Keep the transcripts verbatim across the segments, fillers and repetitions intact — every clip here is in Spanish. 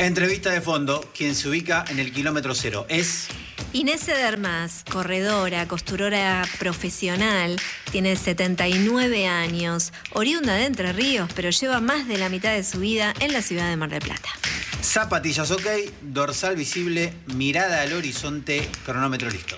Entrevista de fondo, quien se ubica en el kilómetro cero es... Inés Cedermas, corredora, costurora profesional, tiene setenta y nueve años, oriunda de Entre Ríos, pero lleva más de la mitad de su vida en la ciudad de Mar del Plata. Zapatillas ok, dorsal visible, mirada al horizonte, cronómetro listo.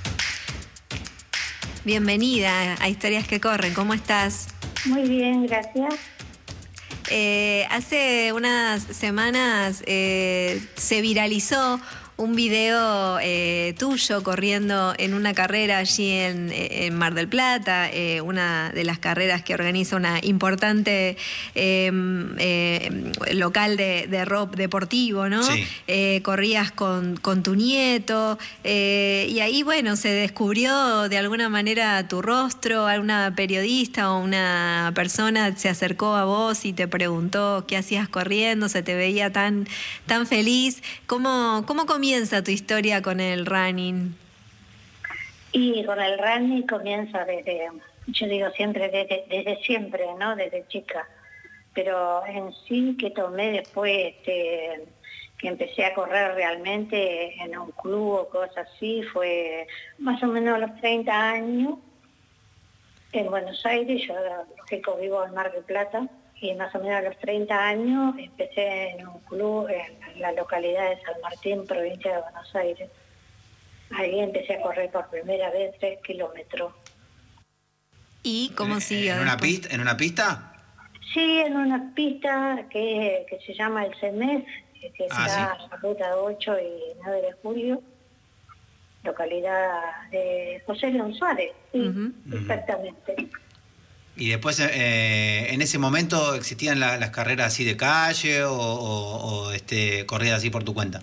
Bienvenida a Historias que Corren, ¿cómo estás? Muy bien, gracias. Eh, hace unas semanas eh, se viralizó un video eh, tuyo corriendo en una carrera allí en, en Mar del Plata, eh, una de las carreras que organiza una importante eh, eh, local de, de rock deportivo, ¿no? Sí. Eh, corrías con, con tu nieto eh, y ahí, bueno, se descubrió de alguna manera tu rostro, alguna periodista o una persona se acercó a vos y te preguntó qué hacías corriendo, se te veía tan, tan feliz. ¿Cómo, cómo comienza tu historia con el running? Y con el running comienza desde, yo digo siempre, desde, desde siempre, ¿no? Desde chica. Pero en sí que tomé después, este, que empecé a correr realmente en un club o cosas así, fue más o menos a los treinta años, en Buenos Aires. Yo, lógico, vivo en Mar del Plata, y más o menos a los treinta años empecé en un club en la localidad de San Martín, provincia de Buenos Aires. Ahí empecé a correr por primera vez tres kilómetros. ¿Y cómo siguió? ¿En una pista? ¿En una pista? Sí, en una pista que, que se llama el C E M E S, que Ah, está sí. en la ruta ocho y nueve de julio, localidad de José León Suárez. Sí, Uh-huh. exactamente. Y después, eh, en ese momento, ¿existían la, las carreras así de calle o, o, o este, corridas así por tu cuenta?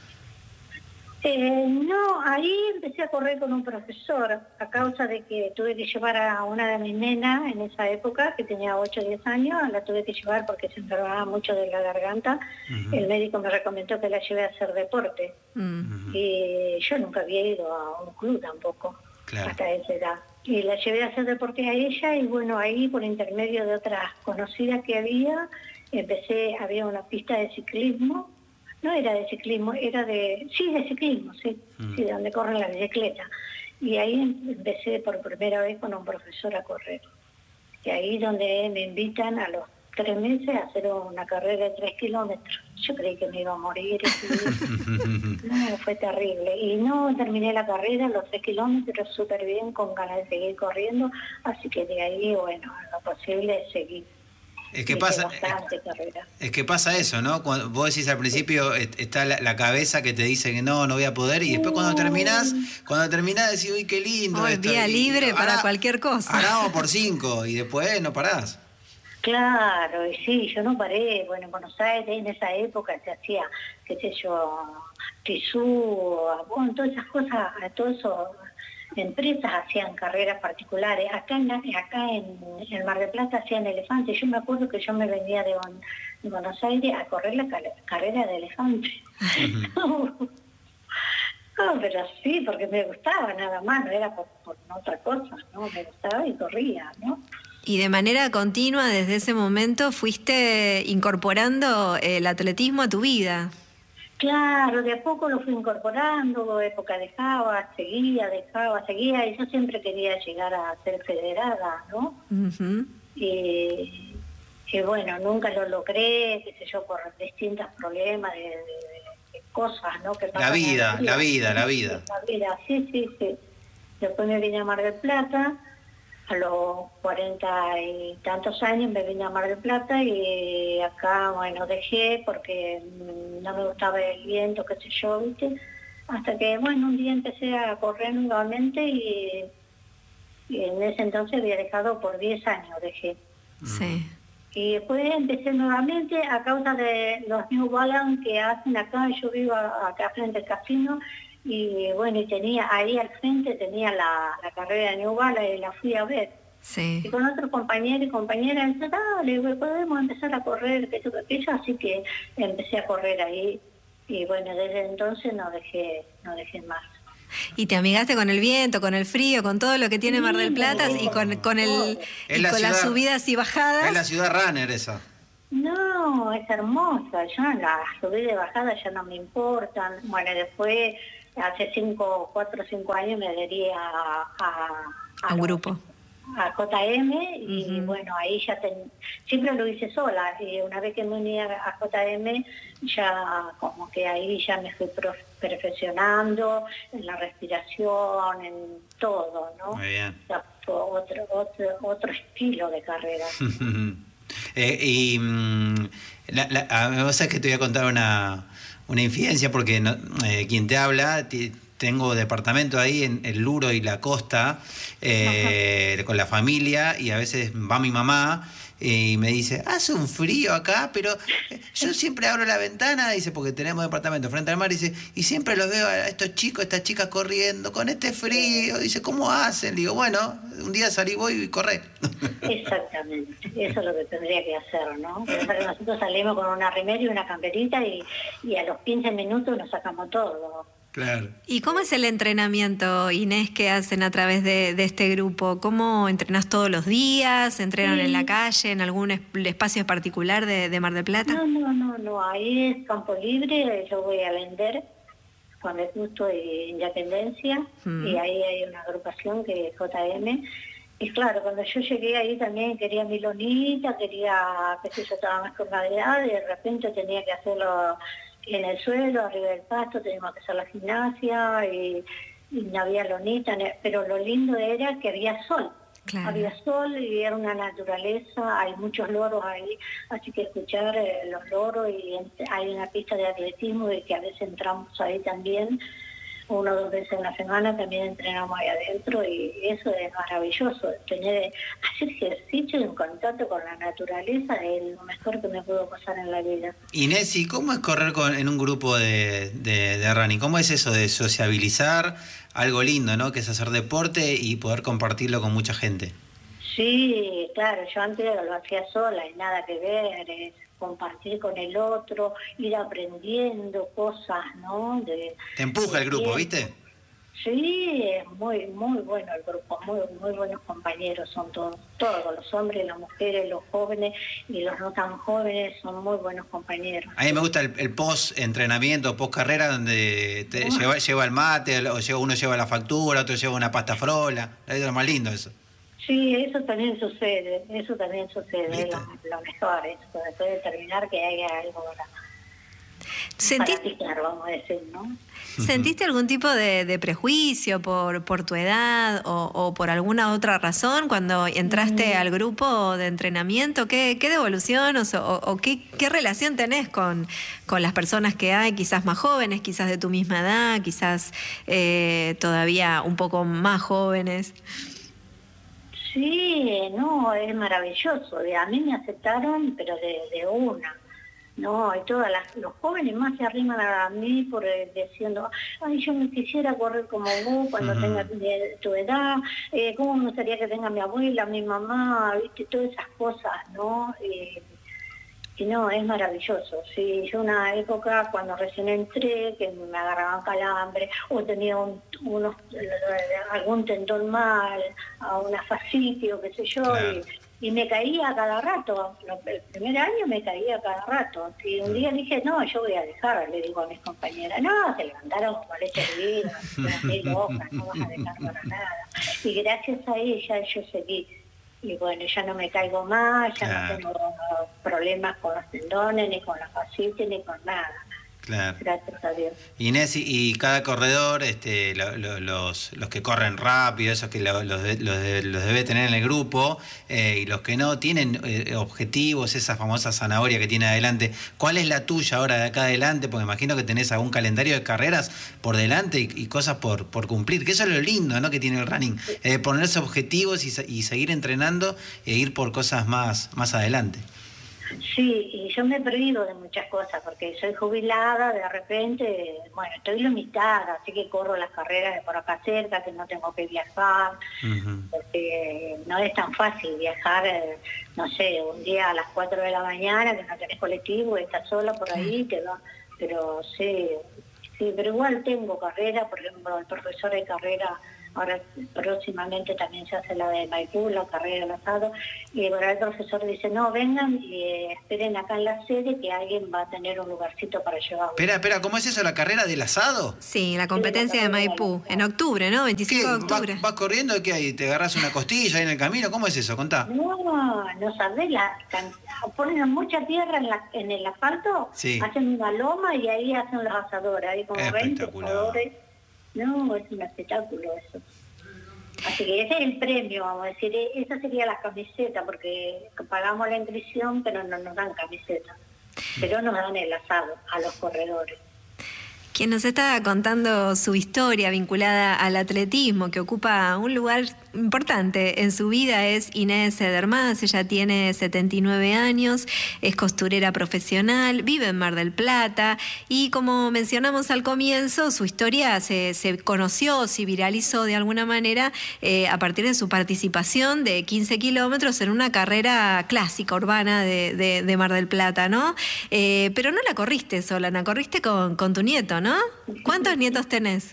Eh, no, ahí empecé a correr con un profesor, a causa de que tuve que llevar a una de mis nenas en esa época, que tenía ocho o diez años, la tuve que llevar porque se enfermaba mucho de la garganta. Uh-huh. El médico me recomendó que la lleve a hacer deporte. Uh-huh. Y yo nunca había ido a un club tampoco, claro, hasta esa edad. Y la llevé a hacer deporte a ella y bueno, ahí por intermedio de otras conocidas que había, empecé, había una pista de ciclismo. No era de ciclismo, era de... Sí, de ciclismo, sí, mm. sí, donde corren las bicicletas. Y ahí empecé por primera vez con un profesor a correr. Y ahí donde me invitan a los tres meses a hacer una carrera de tres kilómetros. Yo creí que me iba a morir. Y... no, fue terrible. Y no, terminé la carrera, los tres kilómetros súper bien, con ganas de seguir corriendo. Así que de ahí, bueno, lo posible es seguir. Es que, pasa, es, es que pasa eso, ¿no? Cuando vos decís al principio, está la, la cabeza que te dice que no, no voy a poder, y después cuando terminás, cuando terminás decís, uy, qué lindo. Oh, esto. Día y, libre y, para ahora, cualquier cosa. Ahora vamos por cinco, y después no parás. Claro, y sí, yo no paré. Bueno, en Buenos Aires en esa época se hacía, qué sé yo, tisú, bueno, todas esas cosas, todo eso... Empresas hacían carreras particulares. Acá en, acá en, en Mar del Plata hacían elefantes. Yo me acuerdo que yo me venía de, de Buenos Aires a correr la car carrera de elefantes. Uh-huh. no, no, pero sí, porque me gustaba nada más, no era por, por otra cosa, ¿no? Me gustaba y corría, ¿no? Y de manera continua, desde ese momento, fuiste incorporando el atletismo a tu vida. Claro, de a poco lo fui incorporando, época dejaba, seguía, dejaba, seguía, y yo siempre quería llegar a ser federada, ¿no? Uh-huh. y, y bueno, nunca lo logré, qué sé yo, por distintos problemas de, de, de cosas, ¿no? Que la vida, la vida, la vida. La vida, sí, sí, sí. Después me vine a Mar del Plata, a los cuarenta y tantos años me vine a Mar del Plata y acá, bueno, dejé porque no me gustaba el viento, qué sé yo, ¿viste? Hasta que, bueno, un día empecé a correr nuevamente y, y en ese entonces había dejado por diez años, dejé. Sí. Y después empecé nuevamente a causa de los New Balance que hacen acá. Yo vivo acá frente al casino. Y bueno, y tenía ahí al frente, tenía la, la carrera de New Balance y la fui a ver. Sí. Y con otros compañeros y compañeras, dale, podemos empezar a correr, que esto, que aquello, así que empecé a correr ahí. Y bueno, desde entonces no dejé, no dejé más. Y te amigaste con el viento, con el frío, con todo lo que tiene sí, Mar del Plata y con, con, el, y la con ciudad, las subidas y bajadas. Es la ciudad runner esa. No, es hermosa. Yo la subí de bajada ya no me importan. Bueno, después, hace cinco, cuatro o cinco años me adherí a, a, a, A un los- grupo. a J M y Ujú. bueno, ahí ya ten- siempre lo hice sola. Y una vez que me uní a, a J M, ya como que ahí ya me fui prof- perfeccionando en la respiración, en todo, ¿no? Muy bien. Ya fue otro, otro, otro estilo de carrera. Eh, y mm, la, la, a, vos sabés que te voy a contar una, una infidencia porque no, eh, quien te habla, ti- tengo departamento ahí en el Luro y la Costa eh, con la familia y a veces va mi mamá y me dice, hace un frío acá, pero eh, yo siempre abro la ventana, dice, porque tenemos departamento frente al mar, dice, y siempre los veo a estos chicos, estas chicas corriendo con este frío, dice, ¿cómo hacen? Digo, bueno, un día salí voy y corré. Exactamente, eso es lo que tendría que hacer, ¿no? Porque nosotros salimos con una remera y una camperita y, y a los quince minutos nos sacamos todo. Claro. ¿Y cómo es el entrenamiento, Inés, que hacen a través de, de este grupo? ¿Cómo entrenás todos los días? ¿Entrenan Sí. en la calle, en algún es- espacio particular de, de Mar del Plata? No, no, no, no, ahí es campo libre, yo voy a vender con el gusto de Independencia Mm. y ahí hay una agrupación que es J M. Y claro, cuando yo llegué ahí también quería mi lonita, quería, qué sé yo, estaba más con la edad, y de repente tenía que hacerlo en el suelo, arriba del pasto, teníamos que hacer la gimnasia y, y no había lonita, ne- pero lo lindo era que había sol. Claro. Había sol y era una naturaleza, hay muchos loros ahí, así que escuchar eh, los loros y en- hay una pista de atletismo y que a veces entramos ahí también, una o dos veces en la semana también entrenamos ahí adentro y eso es maravilloso, tener, hacer ejercicio en contacto con la naturaleza es lo mejor que me pudo pasar en la vida. Inés, ¿y cómo es correr con, en un grupo de, de, de running? ¿Cómo es eso de sociabilizar? Algo lindo, ¿no? Que es hacer deporte y poder compartirlo con mucha gente. Sí, claro, yo antes lo hacía sola y nada que ver, es compartir con el otro, ir aprendiendo cosas, ¿no? De, Te empuja el grupo, ¿viste? Sí, es muy, muy bueno el grupo, muy, muy buenos compañeros son todos, todos, los hombres, las mujeres, los jóvenes y los no tan jóvenes son muy buenos compañeros. A mí me gusta el, el post-entrenamiento, post-carrera, donde te Ah. lleva, lleva el mate, o lleva, uno lleva la factura, otro lleva una pasta frola. Es lo más lindo eso. Sí, eso también sucede, eso también sucede, es ¿Viste? lo, lo mejor, eso, después de terminar que haya algo para, ¿Sentís- para picar, vamos a decir, ¿no? ¿Sentiste algún tipo de, de prejuicio por, por tu edad o, o por alguna otra razón cuando entraste Mm. al grupo de entrenamiento? ¿Qué, qué devolución o, so- o- o qué, qué relación tenés con, con las personas que hay, quizás más jóvenes, quizás de tu misma edad, quizás eh, todavía un poco más jóvenes? Sí, no, es maravilloso. De- A mí me aceptaron, pero de, de una. No, y todas las, los jóvenes más se arriman a mí por eh, diciendo, ay, yo me quisiera correr como vos cuando Ujú. tenga de- tu edad, eh, cómo me gustaría que tenga mi abuela, mi mamá, viste, todas esas cosas, ¿no? Eh, y no, es maravilloso. Sí, yo una época cuando recién entré, que me agarraban calambre, o tenía un, unos, algún tendón mal, a una fascitis, qué sé yo, Claro. y, y me caía a cada rato. El primer año me caía a cada rato. Y un día dije, no, yo voy a dejar, le digo a mis compañeras, no, se levantaron como leche hervida, así loca, no vas a dejar para nada. Y gracias a ella yo seguí. Y bueno, ya no me caigo más, ya Claro. no tengo problemas con los tendones, ni con la fascitis, ni con nada. Claro. Gracias a Dios. Inés, y, y cada corredor, este, lo- lo- los, los que corren rápido, esos que lo- los, de- los, de- los debe tener en el grupo, eh, y los que no, tienen eh, objetivos, esa famosa zanahoria que tiene adelante. ¿Cuál es la tuya ahora de acá adelante? Porque imagino que tenés algún calendario de carreras por delante y, y cosas por, por cumplir, que eso es lo lindo, ¿no?, que tiene el running, eh, ponerse objetivos y, se- y seguir entrenando e ir por cosas más, más adelante. Sí, y yo me he perdido de muchas cosas porque soy jubilada, de repente, bueno, estoy limitada, así que corro las carreras de por acá cerca, que no tengo que viajar, Ujú. porque no es tan fácil viajar, eh, no sé, un día a las cuatro de la mañana, que no tenés colectivo, estás sola por ahí, te va, pero sí, sí, pero igual tengo carrera, por ejemplo, el profesor de carrera ahora próximamente también se hace la de Maipú, la carrera del asado, y bueno, el profesor dice, no, vengan y eh, esperen acá en la sede que alguien va a tener un lugarcito para llevarlo. Espera, espera, ¿cómo es eso, la carrera del asado? Sí, la competencia de Maipú, en octubre, ¿no? veinticinco de octubre. ¿Vas, vas corriendo y qué hay? ¿Te agarras una costilla ahí en el camino? ¿Cómo es eso? Contá. No, no sabés, la, ponen mucha tierra en, la, en el asfalto, sí. hacen una loma y ahí hacen los asadores, hay como veinte asadores. No, es un espectáculo eso. Así que ese es el premio, vamos a decir, esa sería la camiseta, porque pagamos la inscripción, pero no nos dan camiseta, pero nos dan el asado a los corredores. Quien nos está contando su historia vinculada al atletismo, que ocupa un lugar importante en su vida, es Inés Edermás. Ella tiene setenta y nueve años, es costurera profesional, vive en Mar del Plata y, como mencionamos al comienzo, su historia se, se conoció, se viralizó de alguna manera eh, a partir de su participación de quince kilómetros en una carrera clásica urbana de, de, de Mar del Plata, ¿no? Eh, pero no la corriste sola, la corriste con, con tu nieto, ¿no? ¿Cuántos nietos tenés?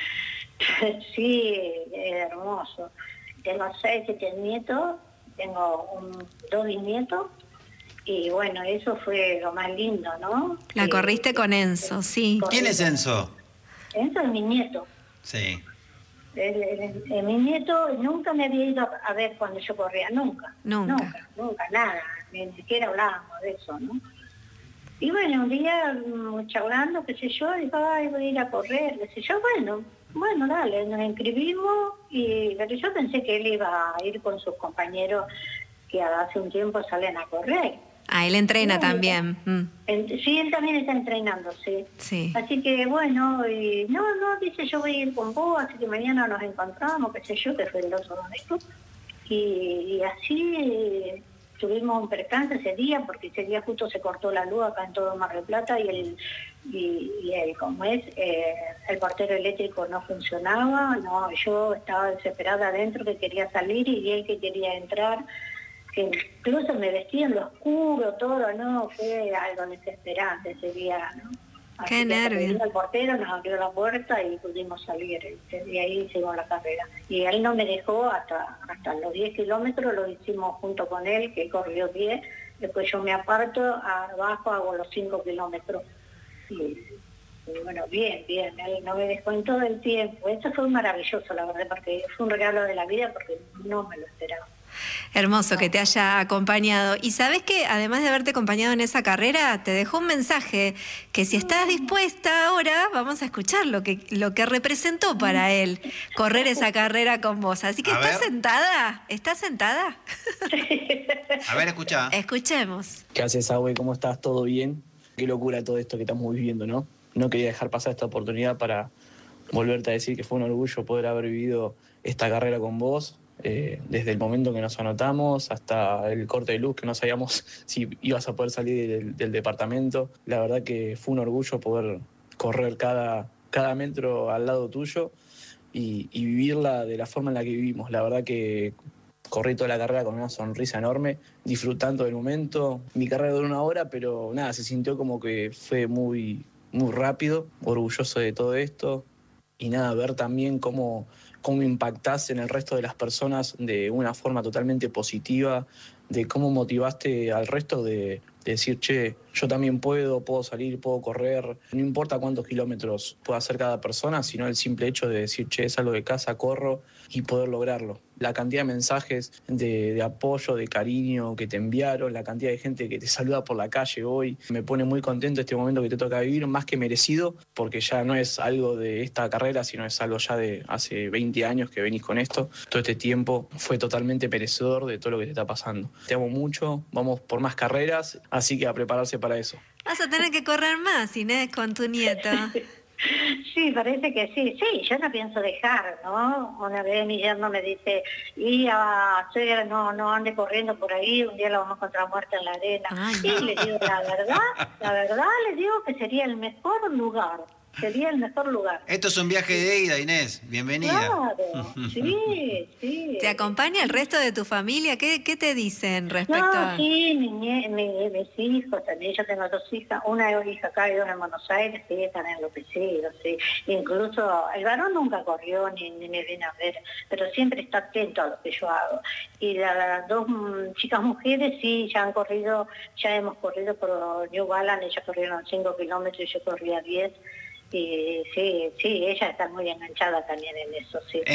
Sí, es hermoso. Tengo seis, siete nietos, tengo un, dos bisnietos, y bueno, eso fue lo más lindo, ¿no? La que, corriste con Enzo, sí. ¿Quién es Enzo? Enzo es mi nieto. Sí. El, el, el, mi nieto nunca me había ido a ver cuando yo corría, nunca. Nunca. Nunca, nunca, nada. Ni siquiera hablábamos de eso, ¿no? Y bueno, un día charlando, qué sé yo, dijo, ay, voy a ir a correr, qué sé yo, bueno, bueno, dale, nos inscribimos, y pero yo pensé que él iba a ir con sus compañeros que hace un tiempo salen a correr. Ah, él entrena bueno, también. Mm. Él, sí, él también está entrenando, sí. Sí. Así que bueno, y no, no, dice, yo voy a ir con vos, así que mañana nos encontramos, qué sé yo, que fue el otro domingo. Y, y así tuvimos un percance ese día, porque ese día justo se cortó la luz acá en todo Mar del Plata, y el, y, y el como es, eh, el portero eléctrico no funcionaba, no, yo estaba desesperada adentro, que quería salir, y él que quería entrar, que incluso me vestía en lo oscuro, todo, no, fue algo desesperante ese día, ¿no? Así Qué que nervio. el portero nos abrió la puerta y pudimos salir, y ahí hicimos la carrera. Y él no me dejó hasta hasta los diez kilómetros, lo hicimos junto con él, que corrió diez, después yo me aparto, abajo hago los cinco kilómetros. Y, y bueno, bien, bien, él no me dejó en todo el tiempo. Eso fue maravilloso, la verdad, porque fue un regalo de la vida, porque no me lo esperaba. Hermoso que te haya acompañado. Y sabes que además de haberte acompañado en esa carrera, te dejó un mensaje que si estás dispuesta ahora, vamos a escuchar lo que, lo que representó para él correr esa carrera con vos. Así que, ¿estás sentada? ¿Estás sentada? A ver, escucha. Escuchemos. ¿Qué haces, Abue? ¿Cómo estás? ¿Todo bien? Qué locura todo esto que estamos viviendo, ¿no? No quería dejar pasar esta oportunidad para volverte a decir que fue un orgullo poder haber vivido esta carrera con vos. Eh, desde el momento que nos anotamos hasta el corte de luz, que no sabíamos si ibas a poder salir del, del departamento. La verdad que fue un orgullo poder correr cada, cada metro al lado tuyo y, y vivirla de la forma en la que vivimos. La verdad que corrí toda la carrera con una sonrisa enorme, disfrutando del momento. Mi carrera duró una hora, pero nada, se sintió como que fue muy, muy rápido, orgulloso de todo esto. Y nada, ver también cómo, cómo impactaste en el resto de las personas de una forma totalmente positiva, de cómo motivaste al resto de, de decir, che, yo también puedo, puedo salir, puedo correr. No importa cuántos kilómetros pueda hacer cada persona, sino el simple hecho de decir, che, salgo de casa, corro y poder lograrlo. La cantidad de mensajes de, de apoyo, de cariño que te enviaron, la cantidad de gente que te saluda por la calle hoy, me pone muy contento este momento que te toca vivir, más que merecido, porque ya no es algo de esta carrera, sino es algo ya de hace veinte años que venís con esto. Todo este tiempo fue totalmente merecedor de todo lo que te está pasando. Te amo mucho, vamos por más carreras, así que a prepararse para eso. Vas a tener que correr más, Inés, con tu nieto. Sí, parece que sí. Sí, yo no pienso dejar, ¿no? Una vez mi yerno me dice, y a suegra no, no ande corriendo por ahí, un día la vamos a encontrar muerta en la arena. Ay, no. Y le digo, la verdad, la verdad le digo que sería el mejor lugar sería el mejor lugar. Esto es un viaje de ida, Inés. Bienvenida. Claro, sí, sí. ¿Te acompaña el resto de tu familia? ¿Qué, qué te dicen respecto No, a...? sí, mi, nie- mi- mis hijos también, yo tengo dos hijas, una hija acá y una en Buenos Aires, sí, están enloquecidos, sí. Incluso el varón nunca corrió ni, ni me viene a ver, pero siempre está atento a lo que yo hago. Y las dos mm, chicas mujeres sí, ya han corrido, ya hemos corrido por New Balance, ellas corrieron cinco kilómetros y yo corría diez. Y sí, sí, ellas están muy enganchadas también en eso, sí.